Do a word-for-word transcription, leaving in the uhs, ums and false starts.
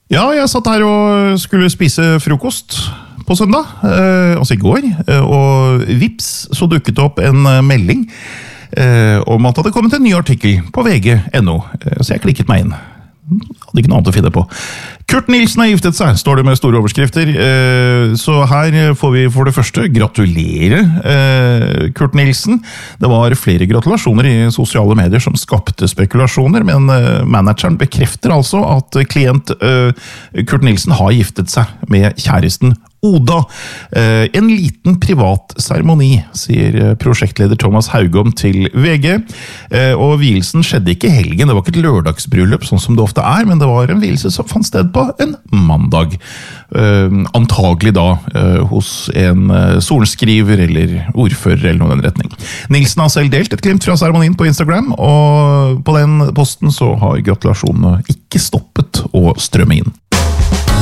Ja, jeg satt her og skulle spise frokost på søndag, eh, altså i går, eh, og vips så dukket det opp en eh, melding eh, om at det hadde kommet en ny artikkel på V G punktum N O, eh, så jeg klikket meg inn. Hadde ikke noe annet å finne på. Kurt Nilsen har giftet seg, står det med store overskrifter. Så her får vi for det første gratulere Kurt Nilsen. Det var flere gratulasjoner i sosiale medier som skapte spekulasjoner, men manageren bekrefter altså at klient Kurt Nilsen har giftet seg med kjæresten Oda. En liten privat seremoni, sier prosjektleder Thomas Haugom til V G. Og vielsen skjedde ikke i helgen, det var ikke et lørdagsbryllup, sånn som det ofte er, men det var en vielse som fant sted på en mandag. Antagelig da hos en sorenskriver eller ordfører eller noe i den retning. Nilsen har selv delt et glimt fra seremonien på Instagram, og på den posten så har gratulasjonene ikke stoppet å strømme inn.